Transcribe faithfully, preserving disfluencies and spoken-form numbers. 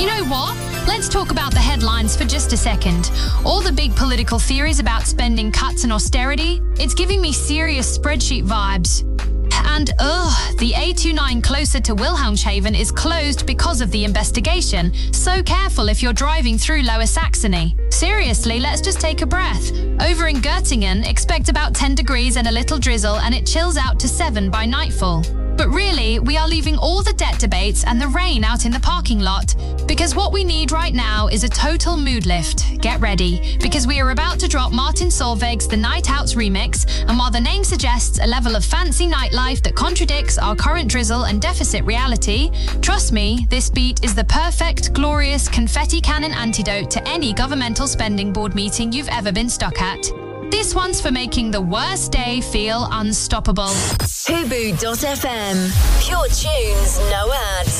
You know what? Let's talk about the headlines for just a second. All the big political theories about spending cuts and austerity, it's giving me serious spreadsheet vibes. And ugh, the A twenty-nine closer to Wilhelmshaven is closed because of the investigation. So careful if you're driving through Lower Saxony. Seriously, let's just take a breath. Over in Göttingen, expect about ten degrees and a little drizzle, and it chills out to seven by nightfall. But really, we are leaving all the debt debates and the rain out in the parking lot, because what we need right now is a total mood lift. Get ready, because we are about to drop Martin Solveig's The Night Outs remix, and while the name suggests a level of fancy nightlife that contradicts our current drizzle and deficit reality, trust me, this beat is the perfect, glorious confetti cannon antidote to any governmental spending board meeting you've ever been stuck at. This one's for making the worst day feel unstoppable. Hubu dot f m. Pure tunes, no ads.